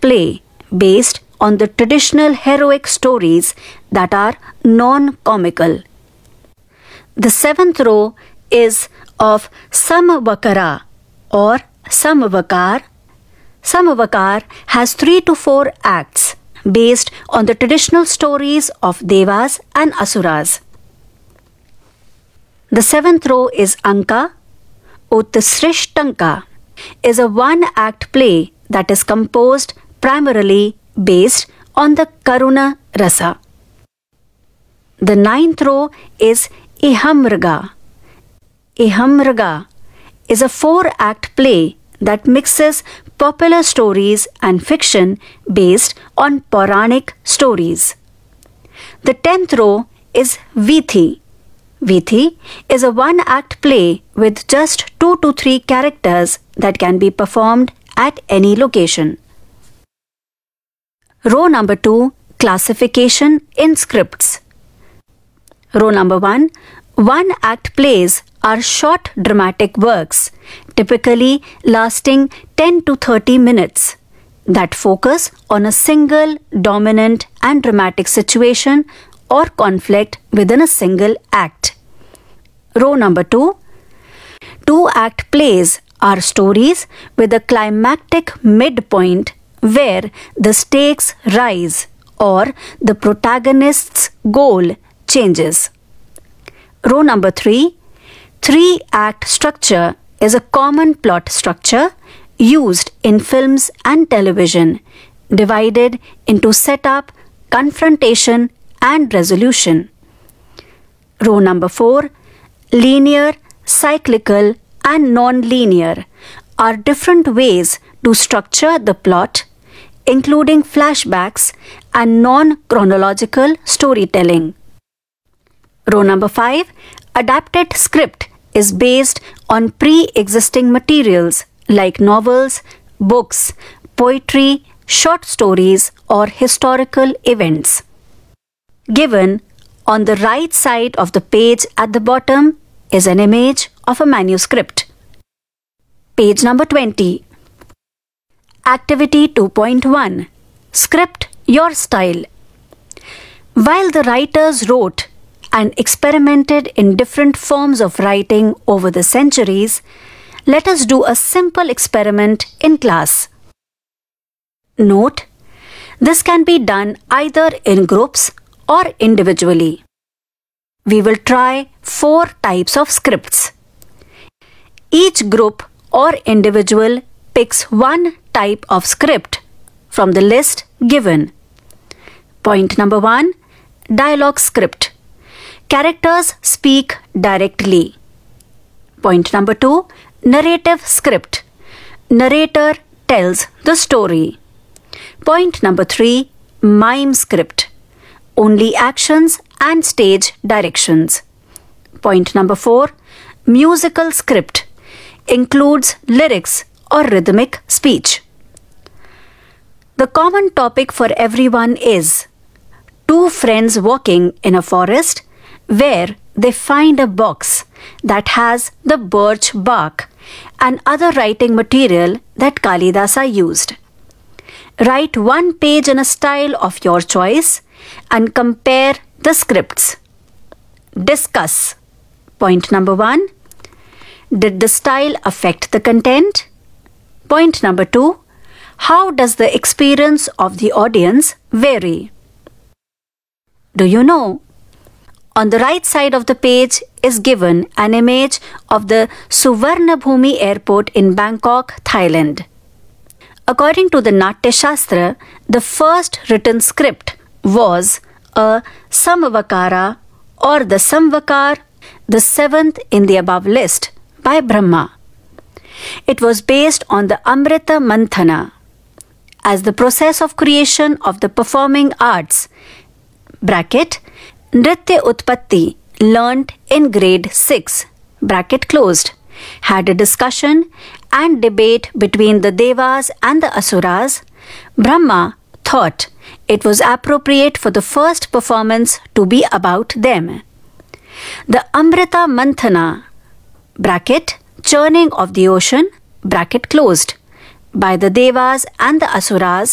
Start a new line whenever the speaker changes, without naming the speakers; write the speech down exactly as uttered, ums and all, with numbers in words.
play based on the traditional heroic stories that are non-comical. The seventh row is of Samvakara or Samvakar. Samvakar has three to four acts based on the traditional stories of Devas and Asuras. The seventh row is Anka. Utsrishtanka is a one-act play that is composed primarily based on the Karuna Rasa. The ninth row is Ihamraga. Ihamraga is a four-act play that mixes popular stories and fiction based on Puranic stories. The tenth row is Vithi. Vithi is a one-act play with just two to three characters that can be performed at any location. Row number two, classification in scripts. Row number one, one-act plays are short dramatic works, typically lasting ten to thirty minutes, that focus on a single dominant and dramatic situation or conflict within a single act. Row number two, two-act plays are stories with a climactic midpoint where the stakes rise or the protagonist's goal changes. Row number three, three-act structure is a common plot structure used in films and television, divided into setup, confrontation, and resolution. Row number four, linear, cyclical, and non-linear are different ways to structure the plot, including flashbacks and non-chronological storytelling. Row number five, adapted script is based on pre-existing materials like novels, books, poetry, short stories, or historical events. Given on the right side of the page at the bottom is an image of a manuscript. Page number twenty. Activity two point one. Script your style. While the writers wrote and experimented in different forms of writing over the centuries, let us do a simple experiment in class. Note, this can be done either in groups or individually. We will try four types of scripts. Each group or individual picks one type of script from the list given. Point number one, dialogue script. Characters speak directly. Point number two, narrative script. Narrator tells the story. Point number three, mime script. Only actions and stage directions. Point number four, musical script. Includes lyrics or rhythmic speech. The common topic for everyone is two friends walking in a forest where they find a box that has the birch bark and other writing material that Kalidasa used. Write one page in a style of your choice and compare the scripts. Discuss. Point number one, did the style affect the content? Point number two, how does the experience of the audience vary? Do you know? On the right side of the page is given an image of the Suvarnabhumi airport in Bangkok, Thailand. According to the Natya Shastra, the first written script was a Samvakara or the Samvakar, the seventh in the above list, by Brahma. It was based on the Amrita Manthana as the process of creation of the performing arts, bracket, Nritya Utpatti, learnt in grade six, bracket closed, had a discussion and debate between the Devas and the Asuras. Brahma thought it was appropriate for the first performance to be about them. The Amrita Manthana, bracket, churning of the ocean, bracket closed, by the Devas and the Asuras